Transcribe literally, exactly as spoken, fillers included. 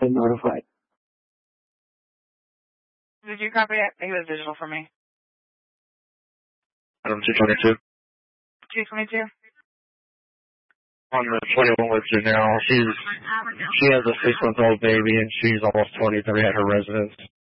been notified. Did you copy it? He was digital for me. Item two twenty-two. two twenty-two? On the twenty-one with Janelle, she's, she has a six-month-old baby, and she's almost twenty-three at her residence.